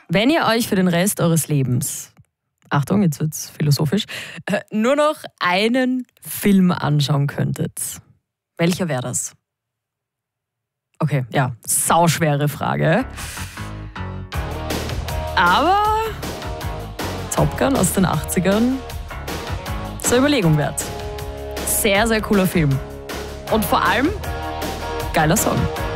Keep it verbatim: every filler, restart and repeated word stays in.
Wenn ihr euch für den Rest eures Lebens, Achtung, jetzt wird's philosophisch, äh, nur noch einen Film anschauen könntet, welcher wäre das? Okay, ja, sauschwere Frage. Aber Top Gun aus den achtzigern, zur Überlegung wert. Sehr, sehr cooler Film. Und vor allem, geiler Song.